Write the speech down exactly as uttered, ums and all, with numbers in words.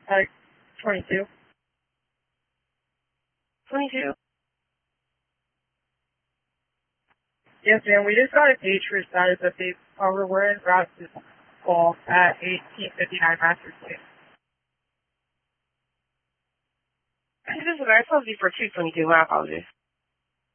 Uh, twenty-two. twenty-two. Yes, ma'am. We just got a page for status update. Uh, we're in route to fall at eighteen fifty-nine Masters Place. This is very supposed to be for two twenty-two. My apologies.